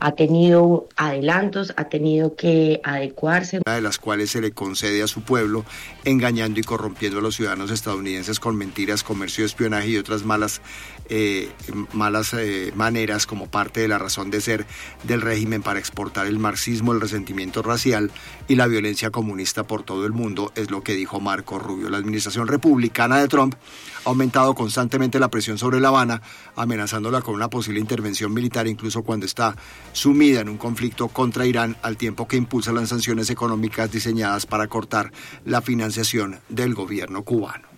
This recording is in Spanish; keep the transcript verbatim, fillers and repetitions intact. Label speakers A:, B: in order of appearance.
A: ha tenido adelantos, ha tenido que adecuarse.
B: Una de las cuales se le concede a su pueblo, engañando y corrompiendo a los ciudadanos estadounidenses con mentiras, comercio, espionaje y otras malas, eh, malas eh, maneras como parte de la razón de ser del régimen para exportar el marxismo, el resentimiento racial y la violencia comunista por todo el mundo, es lo que dijo Marco Rubio. La administración republicana de Trump ha aumentado constantemente la presión sobre La Habana, amenazándola con una posible intervención militar, incluso cuando está sumida en un conflicto contra Irán, al tiempo que impulsa las sanciones económicas diseñadas para cortar la financiación del gobierno cubano.